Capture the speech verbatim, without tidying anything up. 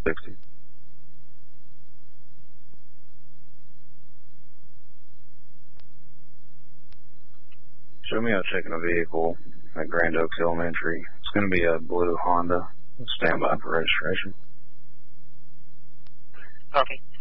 sixty. Show me out checking a vehicle at Grand Oaks Elementary. It's going to be a blue Honda. Stand by for registration. Okay.